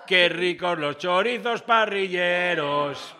Qué ricos los chorizos parrilleros.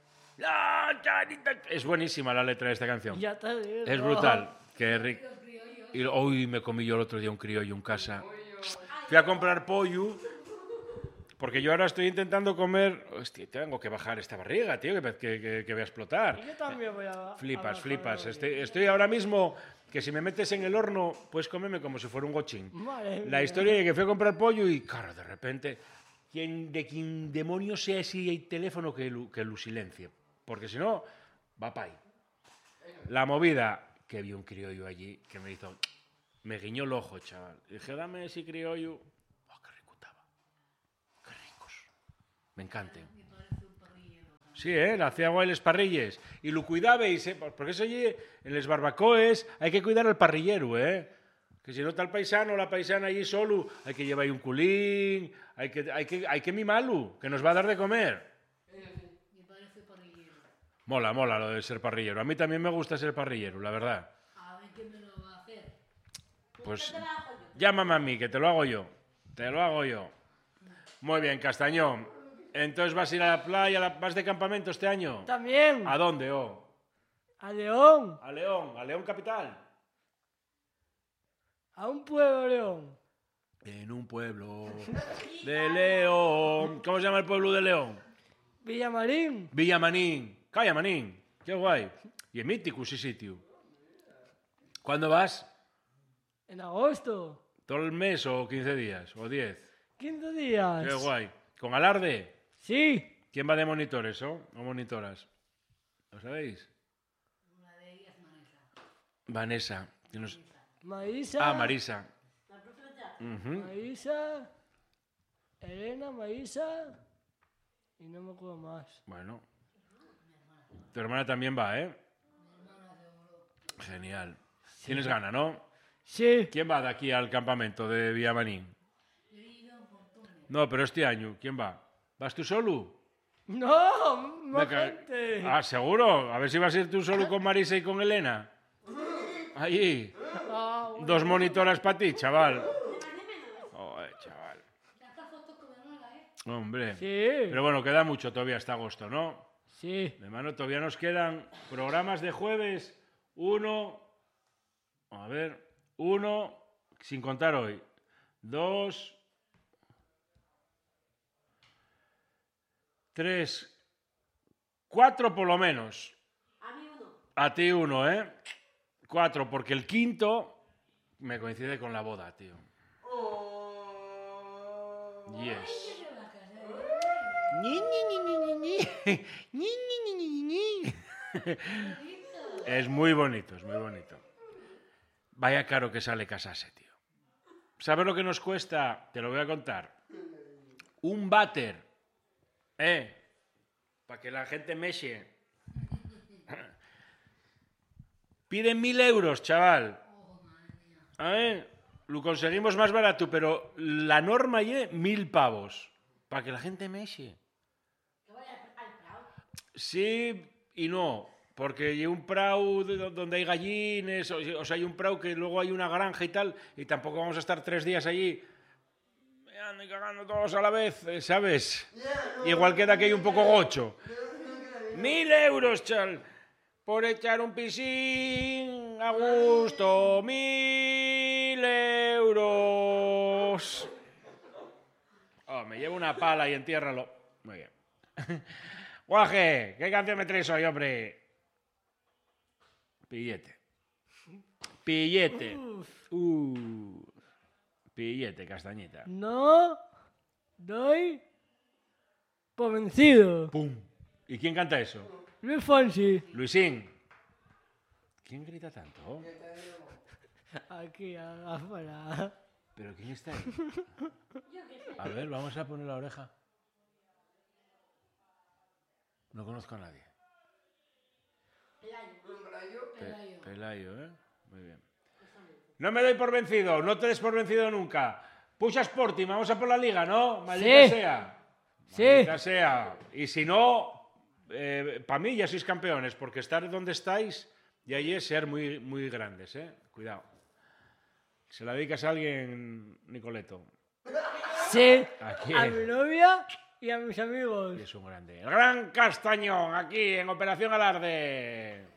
Es buenísima la letra de esta canción. Ya te digo. Es brutal. Qué rico. Y hoy me comí yo el otro día un criollo en casa. Fui a comprar pollo. Porque yo ahora estoy intentando comer... Hostia, tengo que bajar esta barriga, tío, que voy a explotar. Yo también voy a... Flipas. Estoy ahora mismo... Que si me metes en el horno, puedes comerme como si fuera un gochín. La historia es que fui a comprar pollo y, claro, de repente... De quien demonio sea ese teléfono que lo silencie. Porque si no, va pa' ahí. La movida, que vi un criollo allí que me hizo... Me guiñó el ojo, chaval. Dije, dame ese criollo. Oh, qué rico estaba. Qué ricos. Me encantan. Sí, le hacía guay les parrilles. Y lo cuidabais, porque eso allí, en les barbacoes, hay que cuidar al parrillero, Que si no está el paisano o la paisana allí solo, hay que llevar ahí un culín, hay que mimarlo, que nos va a dar de comer. Mola lo de ser parrillero. A mí también me gusta ser parrillero, la verdad. A ver quién me lo va a hacer. Pues llámame a mí, que te lo hago yo. Muy bien, Castañón. Entonces vas a ir a la playa, ¿vas de campamento este año? También. ¿A dónde, A León. A León capital. A un pueblo de León. En un pueblo de León. ¿Cómo se llama el pueblo de León? Villamarín. Villamanín. Calla, Manín. Qué guay. Y es mítico ese sitio. ¿Cuándo vas? En agosto. ¿Todo el mes o 15 días? ¿O 10? 15 días. Qué guay. ¿Con alarde? Sí. ¿Quién va de monitores, o monitoras? ¿Lo sabéis? Una de ellas, Vanessa. Marisa. Marisa. La profeta. Marisa. Elena, Marisa. Y no me acuerdo más. Bueno. Tu hermana también va, Genial. Sí. Tienes ganas, ¿no? Sí. ¿Quién va de aquí al campamento de Villamarín? No, pero este año, ¿quién va? ¿Vas tú solo? No, más gente. Ah, ¿seguro? A ver si vas a ir tú solo con Marisa y con Elena. Allí. Bueno. 2 monitoras para ti, chaval. Chaval. Hombre. Sí. Pero bueno, queda mucho todavía hasta agosto, ¿no? Sí. Hermano, todavía nos quedan programas de jueves. 1, sin contar hoy. 2, 3, 4 por lo menos. A mí uno. A ti 1, 4, porque el quinto me coincide con la boda, tío. Yes. Es muy bonito. Vaya caro que sale casarse, tío. ¿Sabes lo que nos cuesta? Te lo voy a contar. Un váter, para que la gente meche. Piden 1.000 euros, chaval. Lo conseguimos más barato, pero la norma es 1.000 pavos. Para que la gente meche. Que vaya al prado. Sí y no. Porque hay un prau donde hay gallines, o sea, hay un prau que luego hay una granja y tal, y tampoco vamos a estar 3 días allí meando y cagando todos a la vez, ¿sabes? Igual queda que hay un poco gocho. 1.000 euros, chal, por echar un pisín a gusto. 1.000 euros. Oh, me llevo una pala y entiérralo. Muy bien. Guaje, ¿qué canción me traes hoy, hombre? Pillete. Pillete, Castañita. No doy por vencido. ¡Pum! ¿Y quién canta eso? Luis Fonsi. Luisín. ¿Quién grita tanto? Aquí afuera. ¿Pero quién está ahí? A ver, vamos a poner la oreja. No conozco a nadie. Pelayo, Muy bien. No me doy por vencido, no te des por vencido nunca. Pucha Sporting, vamos a por la liga, ¿no? Maldita sea. Maldita sea. Y si no, para mí ya sois campeones, porque estar donde estáis y allí es ser muy, muy grandes, Cuidado. Se la dedicas a alguien, Nicoleto. Sí, Aquí. a mi novia y a mis amigos. Y es un grande. El gran Castañón, aquí en Operación Alarde.